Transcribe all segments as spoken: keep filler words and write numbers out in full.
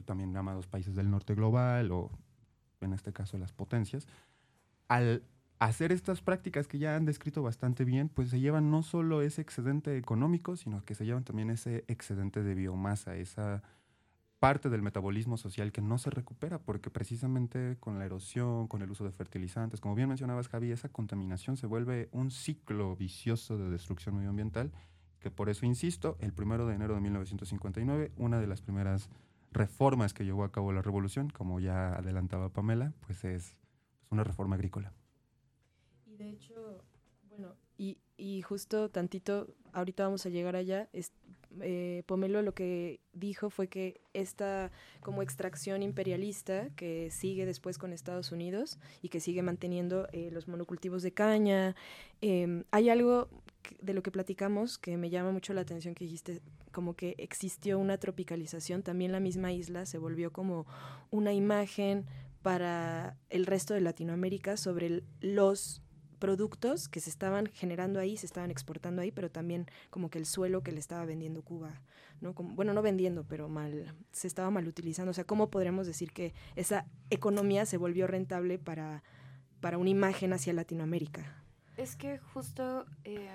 también llamados países del norte global o en este caso las potencias, al hacer estas prácticas que ya han descrito bastante bien, pues se llevan no solo ese excedente económico, sino que se llevan también ese excedente de biomasa, esa parte del metabolismo social que no se recupera, porque precisamente con la erosión, con el uso de fertilizantes, como bien mencionabas, Javi, esa contaminación se vuelve un ciclo vicioso de destrucción medioambiental, que por eso, insisto, el primero de enero de mil novecientos cincuenta y nueve, una de las primeras reformas que llevó a cabo la revolución, como ya adelantaba Pamela, pues es una reforma agrícola. Y de hecho, bueno, y, y justo tantito, ahorita vamos a llegar allá, es, eh, Pomelo lo que dijo fue que esta como extracción imperialista que sigue después con Estados Unidos y que sigue manteniendo eh, los monocultivos de caña, eh, hay algo de lo que platicamos que me llama mucho la atención que dijiste, como que existió una tropicalización, también la misma isla se volvió como una imagen para el resto de Latinoamérica sobre el, los productos que se estaban generando ahí, se estaban exportando ahí, pero también como que el suelo que le estaba vendiendo Cuba, ¿no? Como, bueno, no vendiendo, pero mal, se estaba mal utilizando. O sea, ¿cómo podríamos decir que esa economía se volvió rentable para, para una imagen hacia Latinoamérica? Es que justo eh,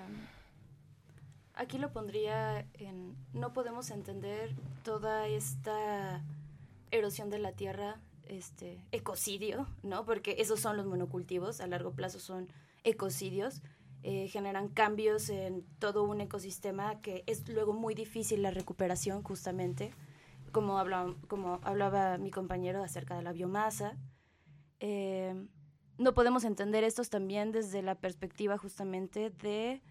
aquí lo pondría en, no podemos entender toda esta erosión de la tierra, este ecocidio, ¿no? Porque esos son los monocultivos, a largo plazo son ecocidios, eh, generan cambios en todo un ecosistema que es luego muy difícil la recuperación, justamente, como hablaba, como hablaba mi compañero acerca de la biomasa. Eh, no podemos entender estos también desde la perspectiva justamente de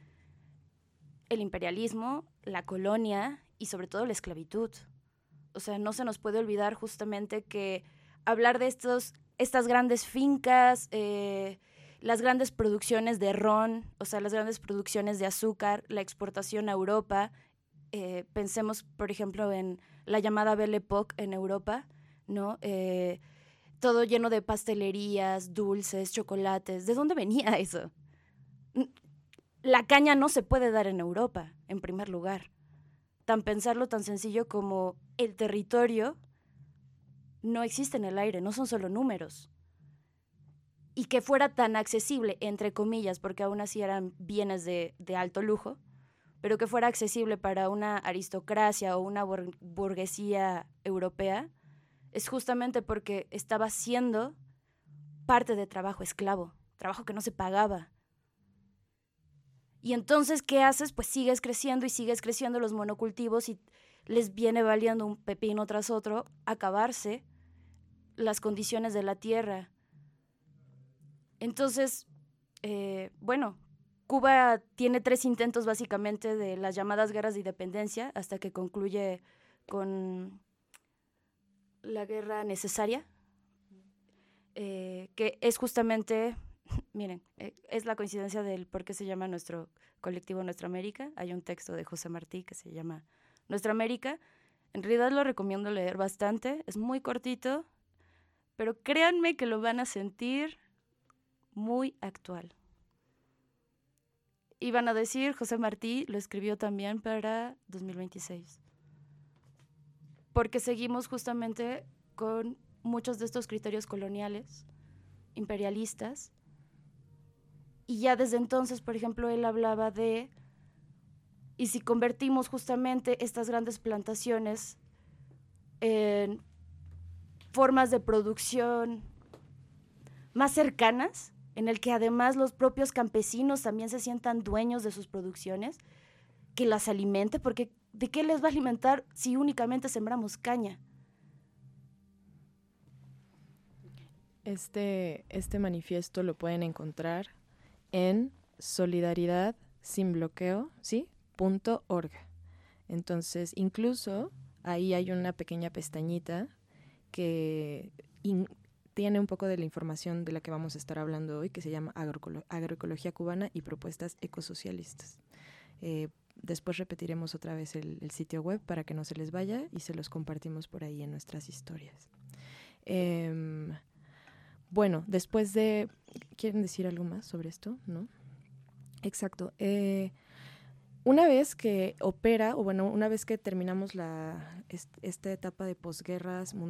el imperialismo, la colonia y sobre todo la esclavitud. O sea, no se nos puede olvidar justamente que hablar de estos, estas grandes fincas, eh, las grandes producciones de ron, o sea, las grandes producciones de azúcar, la exportación a Europa. Eh, pensemos, por ejemplo, en la llamada Belle Époque en Europa, ¿no? Eh, todo lleno de pastelerías, dulces, chocolates. ¿De dónde venía eso? La caña no se puede dar en Europa, en primer lugar. Tan pensarlo tan sencillo como el territorio no existe en el aire, no son solo números. Y que fuera tan accesible, entre comillas, porque aún así eran bienes de, de alto lujo, pero que fuera accesible para una aristocracia o una bur- burguesía europea, es justamente porque estaba siendo parte de trabajo esclavo, trabajo que no se pagaba. Y entonces, ¿qué haces? Pues sigues creciendo y sigues creciendo los monocultivos y les viene valiendo un pepino tras otro acabarse las condiciones de la tierra. Entonces, eh, bueno, Cuba tiene tres intentos básicamente de las llamadas guerras de independencia hasta que concluye con la guerra necesaria, eh, que es justamente, miren, eh, es la coincidencia del por qué se llama nuestro colectivo Nuestra América. Hay un texto de José Martí que se llama Nuestra América. En realidad lo recomiendo leer bastante, es muy cortito, pero créanme que lo van a sentir muy actual. Iban a decir, José Martí lo escribió también para dos mil veintiséis. Porque seguimos justamente con muchos de estos criterios coloniales, imperialistas, y ya desde entonces, por ejemplo, él hablaba de, y si convertimos justamente estas grandes plantaciones en formas de producción más cercanas, en el que además los propios campesinos también se sientan dueños de sus producciones, que las alimente, porque ¿de qué les va a alimentar si únicamente sembramos caña? Este, este manifiesto lo pueden encontrar en solidaridad sin bloqueo, ¿sí? punto org. Entonces, incluso ahí hay una pequeña pestañita que in, tiene un poco de la información de la que vamos a estar hablando hoy, que se llama Agroecolo- Agroecología Cubana y Propuestas Ecosocialistas. Eh, después repetiremos otra vez el, el sitio web para que no se les vaya y se los compartimos por ahí en nuestras historias. Eh, bueno, después de... ¿Quieren decir algo más sobre esto? ¿No? Exacto. Eh, una vez que opera, o bueno, una vez que terminamos la, esta etapa de posguerras